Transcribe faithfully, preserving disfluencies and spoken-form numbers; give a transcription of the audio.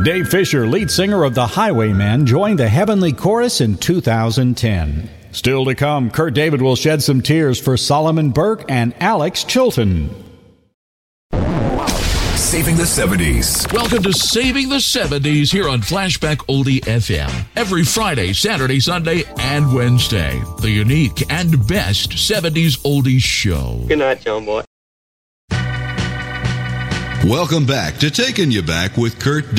Dave Fisher, lead singer of the Highwaymen, joined the Heavenly Chorus in two thousand ten. Still to come, Kurt David will shed some tears for Solomon Burke and Alex Chilton. Saving the seventies. Welcome to Saving the seventies here on Flashback Oldie F M. Every Friday, Saturday, Sunday, and Wednesday. The unique and best seventies oldies show. Good night, John Boy. Welcome back to Taking You Back with Kurt